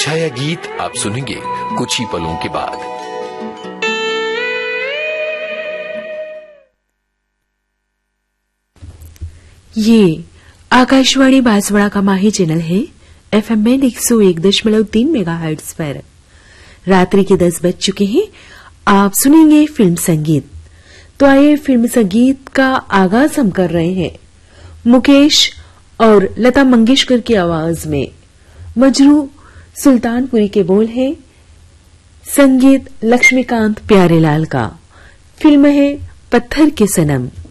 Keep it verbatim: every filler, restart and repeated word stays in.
छाया गीत आप सुनेंगे कुछ ही पलों के बाद। ये आकाशवाणी बांसवाड़ा का माही चैनल है। एफएम में एक सौ एक दशमलव तीन मेगाहर्ट्ज पर रात्रि के दस बज चुके हैं। आप सुनेंगे फिल्म संगीत। तो आइए फिल्म संगीत का आगाज हम कर रहे हैं मुकेश और लता मंगेशकर की आवाज में। मजरू सुल्तानपुरी के बोल है, संगीत लक्ष्मीकांत प्यारेलाल का। फिल्म है पत्थर के सनम।